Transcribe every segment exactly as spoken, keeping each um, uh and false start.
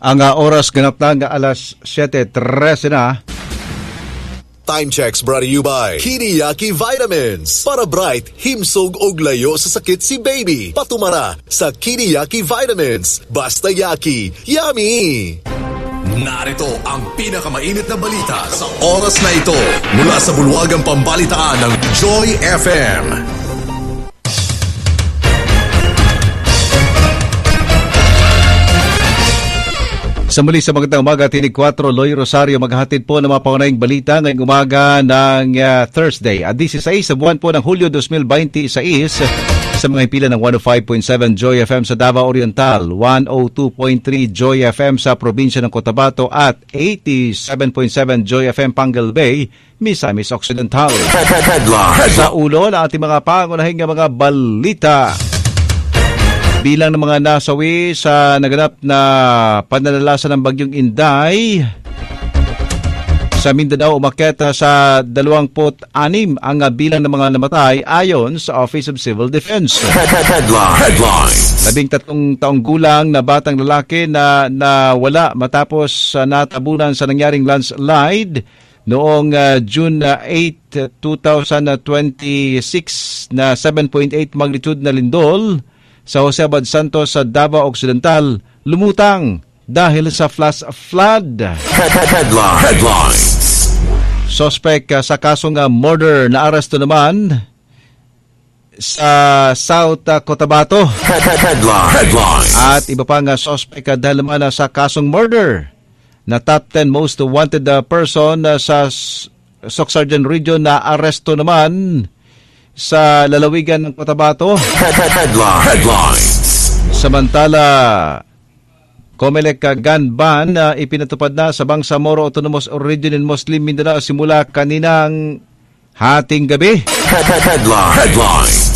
Ang uh, oras ganap na nga alas siyete trese na. Time checks brought to you by Kiniyaki Vitamins. Para bright, himsog og layo sa sakit si baby. Patumara sa Kiniyaki Vitamins. Basta yaki, yummy! Narito ang pinakamainit na balita sa oras na ito mula sa bulwagang pambalitaan ng Joy F M. Sa muli sa magandang umaga, tinig four, Loy Rosario maghahatid po ng mga paunahing balita ngayong umaga ng uh, Thursday. At sixteen sa buwan po ng Hulyo twenty twenty-six sa mga himpilan ng one oh five point seven Joy F M sa Davao Oriental, one oh two point three Joy F M sa probinsya ng Cotabato at eighty-seven point seven Joy F M Pangal Bay, Misamis Occidental. Sa ulo ng ating mga pangunahing mga balita. Bilang ng mga nasawi sa naganap na pananalasa ng bagyong Inday sa Mindanao, umakyat sa twenty-six ang bilang ng mga namatay ayon sa Office of Civil Defense. Labing tatlong taong gulang na batang lalaki na nawala matapos uh, natabunan sa nangyaring landslide noong uh, June eighth, twenty twenty-six na seven point eight magnitude na lindol sa Jose Abad Santos sa Davao Occidental, lumutang dahil sa flash flood. Headlines. Suspect uh, sa kasong uh, murder na aresto naman sa South uh, Cotabato. Headlines. At iba pang uh, suspect uh, dahil naman uh, sa kasong murder na top ten most wanted uh, person uh, sa Soc Sargent Region na aresto naman sa lalawigan ng Cotabato. Headlines. Samantala, Comelec gun ban na uh, ipinatupad na sa Bangsamoro Autonomous Region in Muslim Mindanao simula kaninang hating gabi. Headlines.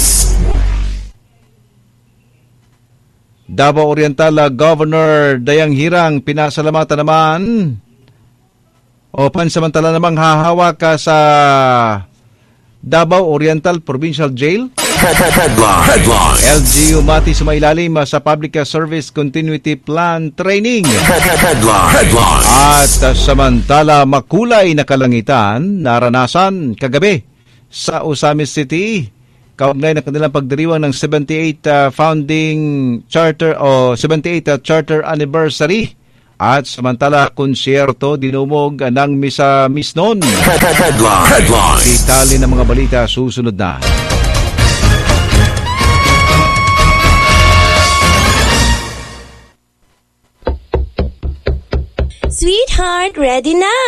Davao Oriental uh, Governor Dayang Hirang pinasalamatan naman o pansamantala namang hahawak ka sa Davao Oriental Provincial Jail. Headline. L G U Mati sumailalim sa Public Service Continuity Plan Training. Headline. At uh, samantala makulay na kalangitan naranasan kagabi sa Osamis City kaugnay na kanilang pagdiriwang ng seventy-eighth uh, founding charter o seventy-eighth uh, charter anniversary. At samantala, konsyerto dinumog ng Misa Misnon. Headline. Itali ng mga balita susunod na. Sweetheart, ready na!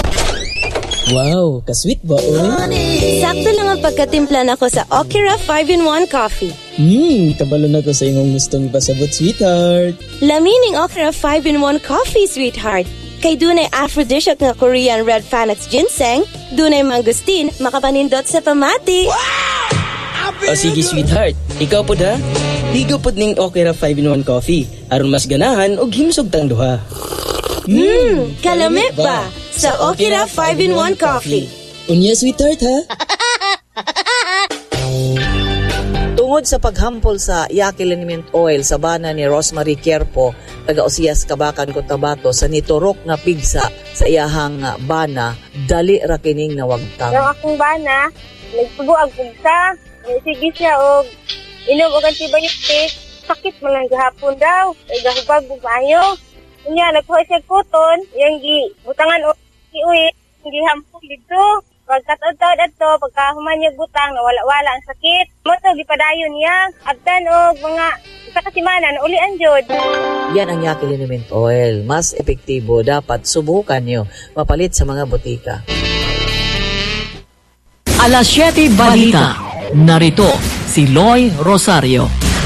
Wow, ka-sweet ba, oy? Sakto lang ang pagkatimpla nako sa Okira five in one coffee. Hmm, kabalo na ko sa imong gustong ipasabot, sweetheart. Lamining Okira five in one coffee, sweetheart. Kay dunay aphrodisiac nga Korean red Phoenix ginseng, dunay mangustin, makapanindot sa pamati. Wow! O sige, sweetheart. Ikaw po da? Higo po ning Okira five in one coffee. Aron mas ganahan og himsog tang duha. Hmm, kalamit ba? Sa Okira five in one coffee. Unya, sweetheart, ha? Tungod sa paghampol sa Yaki Liniment Oil sa bana ni Rosemary Querpo, taga-Osias, Kabakan, Cotabato, sa niturok nga pigsa sa iyahang bana, dali ra kining nawagtang. Ang akong bana, nagsubo ang pigsa, sige siya o inom o antibiotic, sakit man lang gahapon daw, ay gahubag bumayo. Unya, nagkuha siya kuton, yung gi, butangan o iuwi, hindi hampol dito. Pagkataod-taod ato, pagkahuman niya butang, nawala-wala ang sakit. Moto, gipadayon niya. Abdan o mga isa kasimana, nauli ang jod. Yan ang Yaki Liniment Oil. Mas epektibo, dapat subukan nyo. Mapalit sa mga butika. Alas siyete Balita. Narito si Loy Rosario.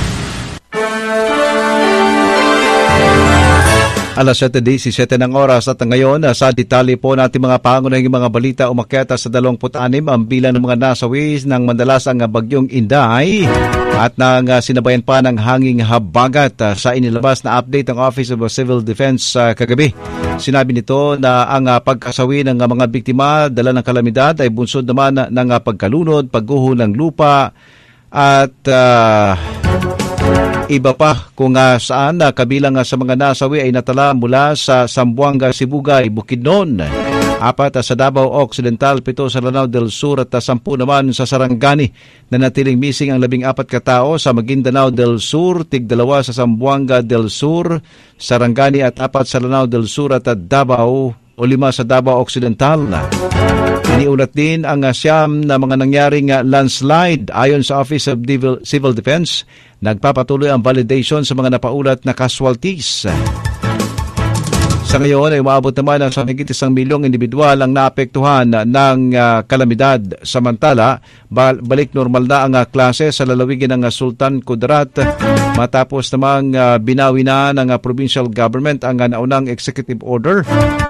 Alas siyete seventeen ng oras at ngayon sa detalye po natin mga pangunahing mga balita umakyat sa twenty-six ang bilang ng mga nasawi ng mandalasang bagyong Inday at nang sinabayan pa ng hanging habagat sa inilabas na update ng Office of Civil Defense kagabi. Sinabi nito na ang pagkasawi ng mga biktima dala ng kalamidad ay bunsod naman ng pagkalunod, pagguho ng lupa at uh, Iba pa kung uh, saan uh, kabilang uh, sa mga nasawi ay natala mula sa Zamboanga, Sibugay, Bukidnon. Apat uh, sa Davao Occidental, pito sa Lanao del Sur at uh, sampu naman sa Sarangani. Na natiling missing ang labing apat katao sa Maguindanao del Sur, tig-dalawa sa Zamboanga del Sur, Sarangani at apat sa Lanao del Sur at uh, Davao o lima sa Davao Occidental. Iniulat din ang uh, siyam na mga nangyaring uh, landslide. Ayon sa Office of Civil Defense, nagpapatuloy ang validation sa mga napaulat na casualties. Sa ngayon ay umaabot naman ang sa higit isang milyong individual ang naapektuhan ng uh, kalamidad. Samantala, balik normal na ang uh, klase sa lalawigan ng uh, Sultan Kudarat matapos namang uh, binawi na ng uh, provincial government ang uh, naunang executive order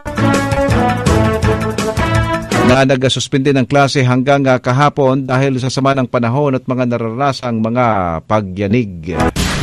na nag-suspende ng klase hanggang uh, kahapon dahil sa sama ng panahon at mga naranasang mga pagyanig.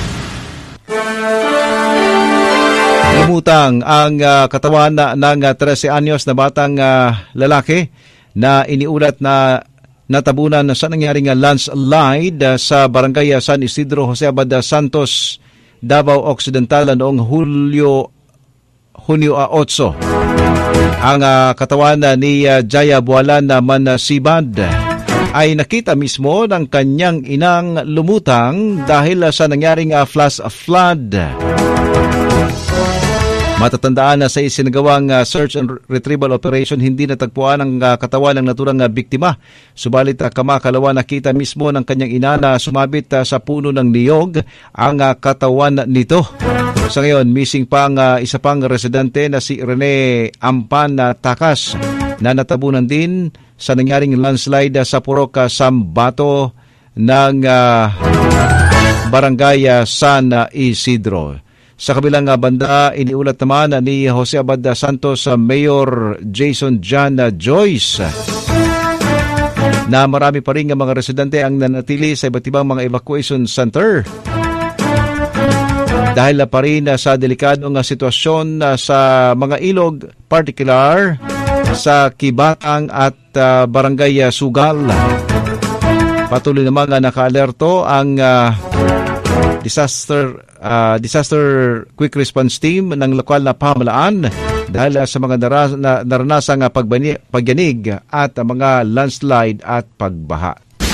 Lumutang ang uh, katawan na, ng uh, thirteen anyos na batang uh, lalaki na iniulat na natabunan sa nangyaring uh, landslide uh, sa barangay uh, San Isidro, Jose Abad Santos, Davao Occidental noong Hulyo Hunyo eight. Ang uh, katawan uh, ni uh, Jaya Bualan na Manasibad ay nakita mismo ng kanyang inang lumutang dahil uh, sa nangyaring uh, flash flood. Matatandaan na sa isinagawang uh, search and retrieval operation, hindi natagpuan ang uh, katawan ng naturang uh, biktima. Subalit uh, kamakalawa nakita mismo ng kanyang ina na sumabit uh, sa puno ng niyog ang uh, katawan nito. Sa ngayon, missing pa ang uh, isa pang residente na si Rene Ampan uh, Takas na natabunan din sa nangyaring landslide uh, sa Purok uh, Sambato ng uh, barangay uh, San uh, Isidro. Sa kabilang banda, iniulat naman ni Jose Abad Santos uh, Mayor Jason John uh, Joyce na marami pa rin ng mga residente ang nanatili sa iba't ibang mga evacuation center dahil pa rin uh, sa delikadong uh, sitwasyon uh, sa mga ilog, particular sa Kibatang at uh, Barangay uh, Sugal. Patuloy naman uh, naka-alerto ang uh, disaster uh, disaster quick response team ng lokal na pamahalaan dahil sa mga naras, na, naranasang pagbani, pagyanig at mga landslide at pagbaha.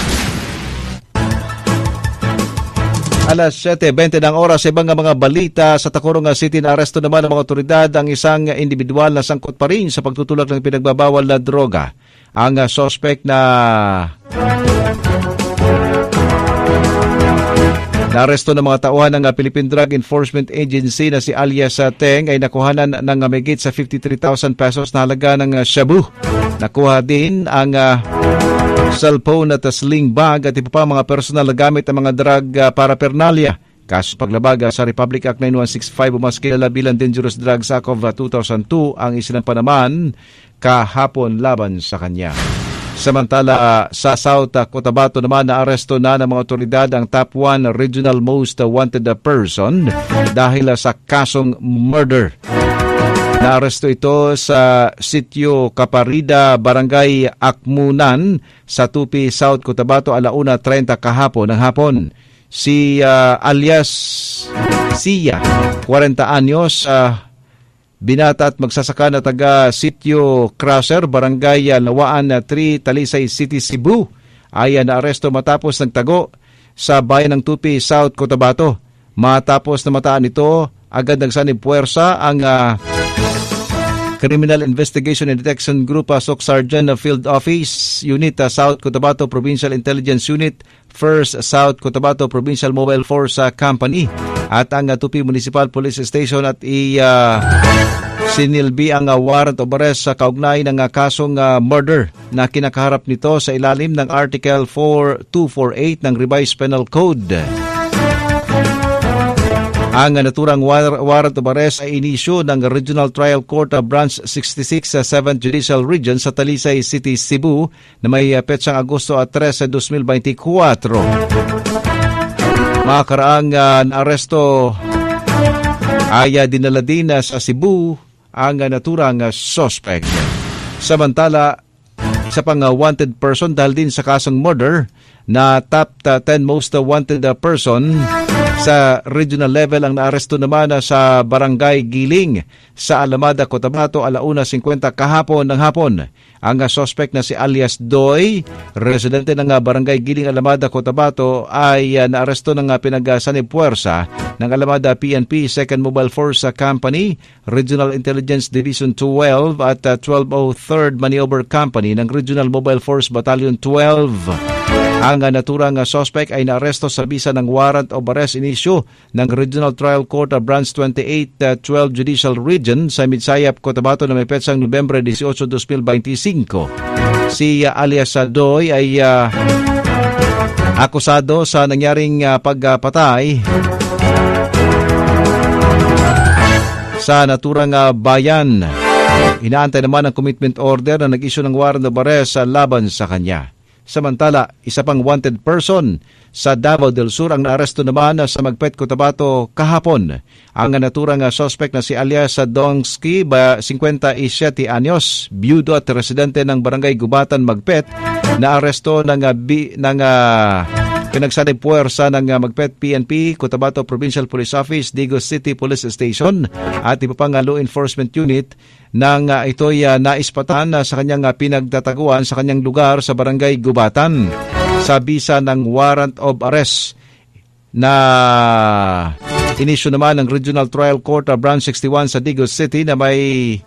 Alas seven twenty ng oras sa ibang mga balita sa Tacurong City, na aresto naman ng mga otoridad ang isang individual na sangkot pa rin sa pagtutulak ng pinagbabawal na droga. Ang uh, suspect na Naaresto ng mga tauhan ng Philippine Drug Enforcement Agency na si alias Teng ay nakuhanan ng mahigit sa fifty-three thousand pesos na halaga ng shabu. Nakuha din ang uh, cellphone at sling bag at iba pa mga personal na gamit ng mga drug uh, paraphernalia. Kaso paglabag uh, sa Republic Act nine one six five o mas kilala bilang Dangerous Drugs Act of uh, two thousand two ang isinampa naman kahapon laban sa kanya. Samantala, uh, sa South uh, Cotabato naman, naaresto na ng mga otoridad ang top one regional most uh, wanted person dahil uh, sa kasong murder. Naaresto ito sa Sitio Caparida, Barangay Akmunan, sa Tupi, South Cotabato, alauna treinta kahapon ng hapon. Si uh, alias Sia, forty anyos, uh, binata at magsasaka na taga Sitio Crosser, Barangay Lawaan three, Talisay City, Cebu, ay naaresto matapos nagtago sa bayan ng Tupi, South Cotabato. Matapos na mataan ito, agad nagsanib puwersa ang uh, Criminal Investigation and Detection Group, uh, Soc Sergeant Field Office Unit, uh, South Cotabato Provincial Intelligence Unit, First South Cotabato Provincial Mobile Force uh, Company at ang uh, Tupi Municipal Police Station at i uh, sinilbi ang uh, warrant of arrest sa kaugnay ng uh, kasong uh, murder na kinakaharap nito sa ilalim ng Article two forty-eight ng Revised Penal Code. Ang naturang warrant of arrest ay inisyu ng Regional Trial Court of Branch sixty-six sa seventh Judicial Region sa Talisay City, Cebu na may petsang Agosto tres, twenty twenty-four. Mga karaang uh, naaresto ay uh, dinala din uh, sa Cebu ang uh, naturang uh, suspect. Samantala, isa pang uh, wanted person dahil din sa kasong murder na top uh, ten most uh, wanted uh, person Sa regional level, ang naaresto naman sa Barangay Giling sa Alamada, Cotabato, alauna singkwenta kahapon ng hapon. Ang suspect na si alias Doy, residente ng Barangay Giling, Alamada, Cotabato, ay naaresto ng pinagsanib-puwersa ng Alamada P N P second Mobile Force Company, Regional Intelligence Division twelve at twelve oh third Maneuver Company ng Regional Mobile Force Battalion twelve. Ang naturang suspect ay naaresto sa bisa ng warrant of arrest inisyu ng Regional Trial Court of Branch twenty-eight twelve Judicial Region sa Midsayap, Cotabato na may petsang Nobyembre eighteen, twenty twenty-five. Si uh, alias Doy ay uh, akusado sa nangyaring uh, pagpatay sa naturang uh, bayan. Inaantay naman ang commitment order na nag-issue ng warrant of arrest uh, laban sa kanya. Samantala, isa pang wanted person sa Davao del Sur ang naaresto naman sa Magpet, Cotabato kahapon. Ang naturang suspect na si alias Dongsky, fifty-seven anyos, byudo at residente ng Barangay Gubatan, Magpet, naaresto ng, ng uh, pinagsanib-puwersa ng uh, Magpet P N P, Cotabato Provincial Police Office, Digos City Police Station at iba pang uh, law enforcement unit nang uh, ito'y uh, naispatan uh, sa kanyang uh, pinagtataguan sa kanyang lugar sa Barangay Gubatan sa bisa ng warrant of arrest na inisyu naman ng Regional Trial Court of Branch sixty-one sa Digos City na may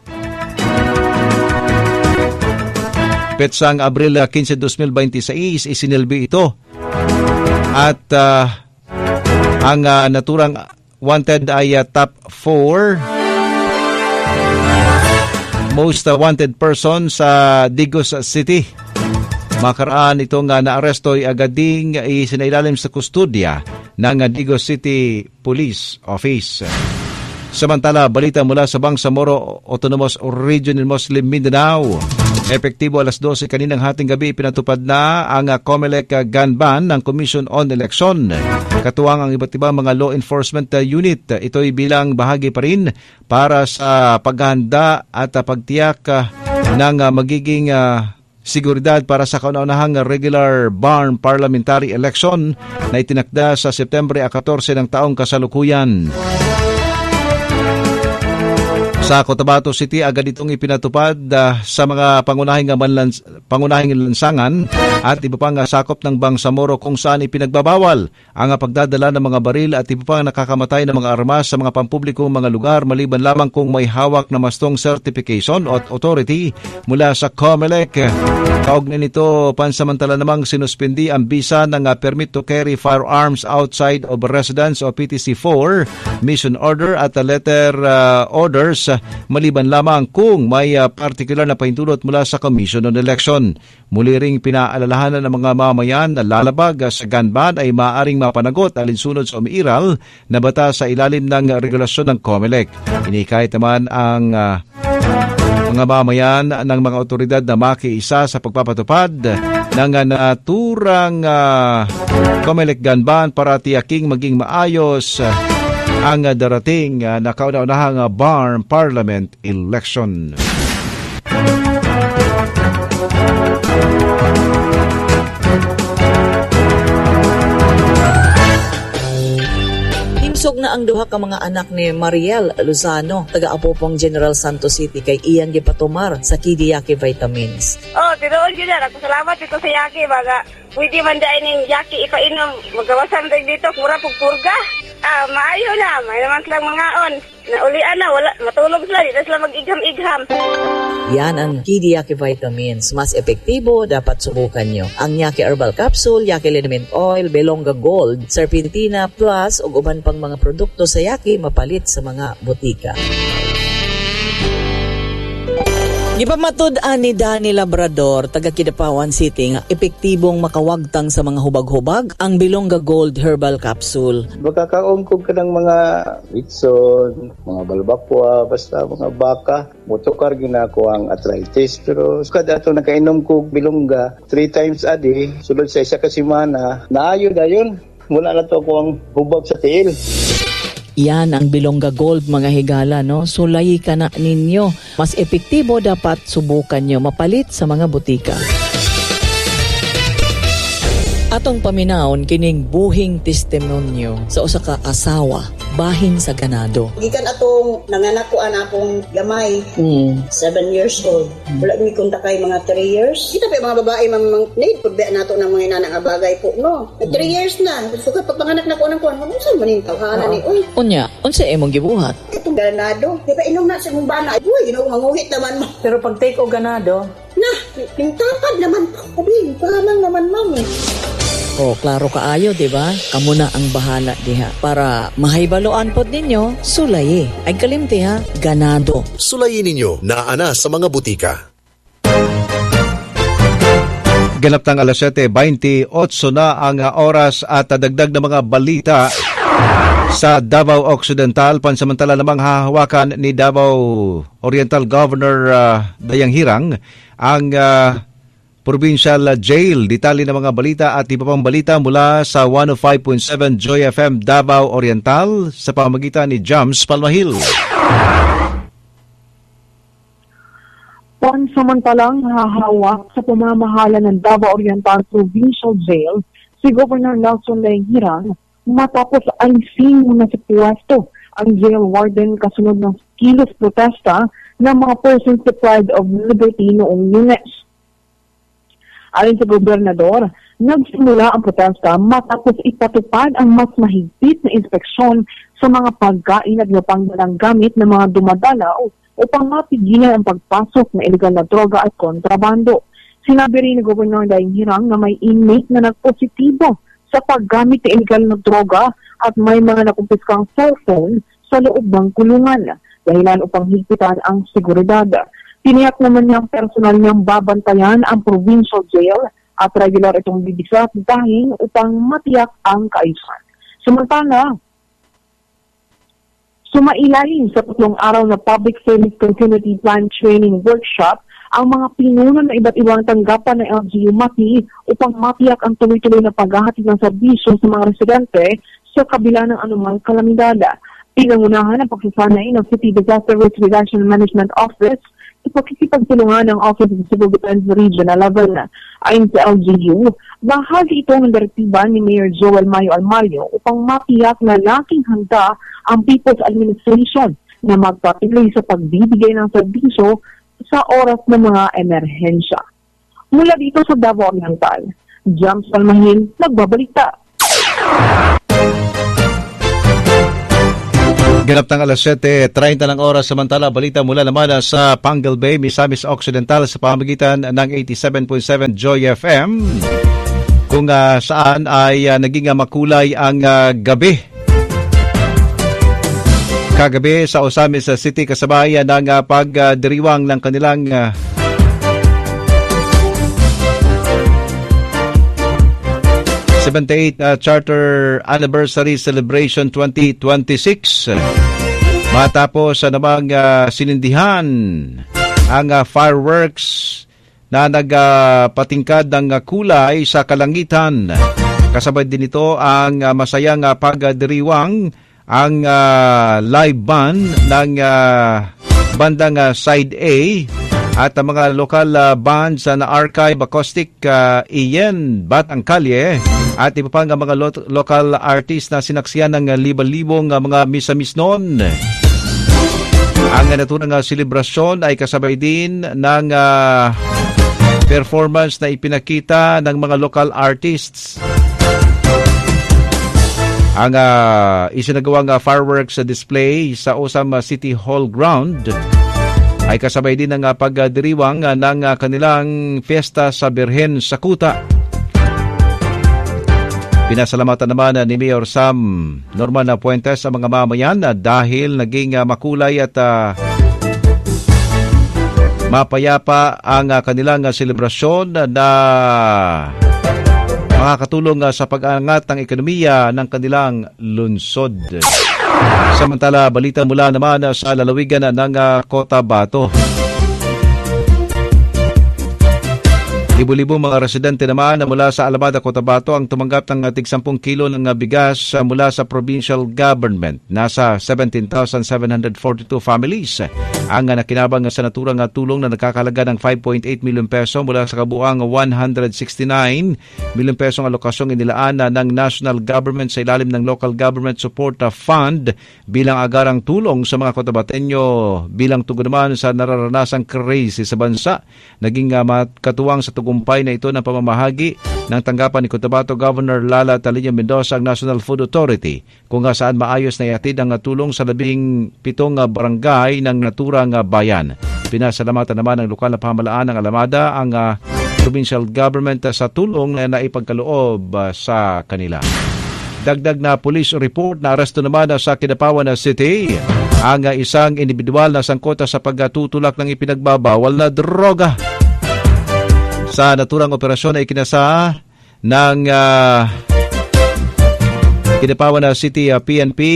petsang Abril fifteen, twenty twenty-six. Isinilbi ito at uh, ang uh, naturang wanted ay uh, top four most uh, wanted person sa Digos City. Makaraan itong uh, naaresto ay agading isinailalim sa kustodya ng uh, Digos City Police Office. Samantala, balita mula sa Bangsamoro Autonomous Region in Muslim Mindanao. Epektibo alas dose kaninang hating gabi pinatupad na ang uh, COMELEC uh, gun ban ng Commission on Election. Katuwang ang iba't ibang mga law enforcement uh, unit. Ito'y bilang bahagi pa rin para sa paghahanda at uh, pagtiyak uh, ng uh, magiging uh, seguridad para sa kauna-unahang regular barn parliamentary election na itinakda sa Setyembre fourteen ng taong kasalukuyan. Sa Cotabato City, agad itong ipinatupad uh, sa mga pangunahing, manlans- pangunahing lansangan at iba pang uh, sakop ng Bangsamoro kung saan ipinagbabawal ang uh, pagdadala ng mga baril at iba pang nakakamatay ng mga armas sa mga pampublikong mga lugar maliban lamang kung may hawak na mastong certification o authority mula sa COMELEC. Kaugnay nito, pansamantala namang sinuspindi ang bisa ng uh, Permit to Carry Firearms Outside of Residence o P T C four Mission Order at uh, Letter uh, Orders uh, maliban lamang kung may uh, partikular na pahintulot mula sa Commission on Election. Muli ring pinaalalahanan ng mga mamayan na lalabag uh, sa gun ban ay maaaring mapanagot alinsunod sa umiiral na batas sa ilalim ng uh, regulasyon ng COMELEC. Inikahit naman ang uh, mga mamayan ng mga otoridad na makiisa sa pagpapatupad ng uh, naturang uh, COMELEC gun ban para tiyaking maging maayos uh, ang darating uh, na kauna-unahang uh, barn parliament election. Himsog na ang duha ka mga anak ni Mariel Lozano, taga-Apopong General Santos City, kay iyang gipatumar sa Kidi Yaki Vitamins. Oh, tinuod yun yan. Ako salamat dito sa Yaki. Baga, pwede man dahil ng Yaki ipainom. Magawasan tayo dito, kura pagpurga. Ah, maayo na. May naman silang mga on. Naulian na, wala, matulog sila. Dito sila mag-igham-igham. Yan ang Kidi Yaki Vitamins. Mas epektibo, dapat subukan nyo. Ang Yaki Herbal Capsule, Yaki Liniment Oil, Belonga Gold, Serpentina Plus, ug uban pang mga produkto sa Yaki mapalit sa mga butika. Gipamatod-an ni Danny Labrador, taga Kidapawan City, nga epektibong makawagtang sa mga hubag-hubag ang Belonga Gold Herbal Capsule. Magkakaon ko ka ng mga Whitson, mga balbakwa, basta mga baka. Motokar ginako ang arthritis. Pero kada ito nakainom ko Belonga three times a day, sulod sa isa ka semana, naayo dayon. Mula na to ko ang hubag sa tiil. Yan ang Belonga Gold, mga higala, no? Sulayi ka na ninyo. Mas epektibo, dapat subukan nyo mapalit sa mga butika. Atong paminawon kining buhing testimonyo sa usa ka asawa bahin sa ganado. Gikan atong nanganak ko ana akong gamay, Mm. seven years old. Wala mi kunta kay mga three years. Kita pa mga babae mang mang need pud ba nato ng mga inana nga bagay po, no. three years na. So kapag panganak na ko anang kuan, unsa man ning tawhanan ni oy. Unya, unsa imong gibuhat? Itong ganado. Di ba inom na sa mong bana. Uy, Ginoo manguhit naman mo. Pero pag take o ganado, Na, pintapad naman. Sabi, pahamang naman mami. oh, klaro kaayo, di ba? Kamo na ang bahala diha. Para mahibaloan pod ninyo, sulay eh. Ay kalimti ha, ganado. Sulayin ninyo na ana sa mga butika. Ganap ng alas siyete twenty-eight na ang oras at dagdag na mga balita sa Davao Occidental. Pansamantala namang hahawakan ni Davao Oriental Governor uh, Dayang Hirang ang uh, provincial jail. Detalye ng mga balita at iba pang balita mula sa one oh five point seven Joy F M Davao Oriental sa pamamagitan ni Jams Palmahil. Pansamantalang hahawak sa pamamahala ng Davao Oriental Provincial Jail si Governor Nelson Dayang Hirang matapos alisin muna sa pwesto ang jail warden kasunod ng kilos protesta ng mga persons deprived of liberty noong Lunes. Ayon sa gobernador, nagsimula ang protesta matapos ipatupad ang mas mahigpit na inspeksyon sa mga pagkain at napangdalang gamit ng mga dumadalaw upang mapigilan ang pagpasok ng illegal na droga at kontrabando. Sinabi rin ni Governor Dayang Hirang na may inmate na nagpositibo sa paggamit ng illegal na droga at may mga nakumpiskang cellphone sa loob ng kulungan, dahilan upang higpitan ang seguridad. Tiniyak naman niyang personal niyang babantayan ang provincial jail at regular itong bibisat dahil upang matiyak ang kaayusan. Samantala, sumailalim sa tatlong araw na Public Service Continuity Plan Training Workshop ang mga pinuno ng iba't ibang tanggapan ng L G U Mati upang matiyak ang tuloy-tuloy na paghahatid ng serbisyo sa mga residente sa kabila ng anumang kalamidad. Pinangunahan ang pagsasanay ng City Disaster Risk Reduction Management Office sa pagkikipagtulungan ng Office of Civil Defense Region eleven. Ayon sa L G U, bahagi ito ng direktiba ni Mayor Joel Mayo Almario upang matiyak na laking handa ang People's Administration na magpatuloy sa pagbibigay ng serbisyo sa oras ng mga emerhensya. Mula dito sa Davao Oriental, Jams Palmahil, nagbabalita. Ganap ng alas siyete thirty ng oras. Samantala, balita mula naman sa Pangal Bay, Misamis Occidental sa pamamagitan ng eighty-seven point seven Joy F M kung uh, saan ay uh, naging uh, makulay ang uh, gabi. Kagabi sa Osamis City kasabay ng uh, pagdiriwang ng kanilang uh, seventy-eighth uh, Charter Anniversary Celebration twenty twenty-six. Matapos uh, namang uh, sinindihan ang uh, fireworks na nagpatingkad uh, ng uh, kulay sa kalangitan. Kasabay din ito ang uh, masayang uh, pagdiriwang ang uh, live band ng uh, bandang uh, Side A at ang mga lokal uh, bands uh, na Archive Acoustic, uh, Ian, Bat ang Kalye at iba pang uh, mga lo- local artists na sinaksiyan ng uh, liba-libong uh, mga misamis noon. Ang uh, naturang uh, selebrasyon ay kasabay din ng uh, performance na ipinakita ng mga local artists. Ang uh, isinagawang uh, fireworks uh, display sa Osam uh, City Hall ground ay kasabay din ng uh, pagdiriwang uh, ng uh, kanilang fiesta sa Birhen sa Kuta. Pinasalamatan naman uh, ni Mayor Sam Norman uh, Puentes sa mga mamayan uh, dahil naging uh, makulay at uh, mapayapa ang uh, kanilang uh, selebrasyon uh, na makakatulong uh, sa pag-angat ng ekonomiya ng kanilang lungsod. Samantala, balita mula naman uh, sa lalawigan uh, ng uh, Cotabato. Libo-libong mga residente naman na mula sa Alamada, Cotabato ang tumanggap ng tig ten kilo ng uh, bigas uh, mula sa provincial government. Nasa seventeen thousand seven hundred forty-two families ang nakinabang sa naturang tulong na nakakalaga ng five point eight million peso mula sa kabuang one hundred sixty-nine million peso ang alokasyong inilaan ng national government sa ilalim ng Local Government Support Fund bilang agarang tulong sa mga Cotabateño bilang tugon naman sa nararanasang krisis sa bansa. Naging uh, katuwang sa tagumpay na ito ng pamamahagi ng tanggapan ni Cotabato Governor Lala Talilla Mendoza ang National Food Authority kung saan maayos na ihatid ang tulong sa labing pitong barangay ng naturang bayan. Pinasalamatan naman ng lokal na pamahalaan ng Alamada ang uh, provincial government sa tulong na naipagkaloob uh, sa kanila. Dagdag na police report na aresto naman sa Kidapawan City ang uh, isang individual na sangkot sa pagtutulak ng ipinagbabawal na droga. Sa naturang operasyon ay kinasa ng uh, Kidapawan City uh, P N P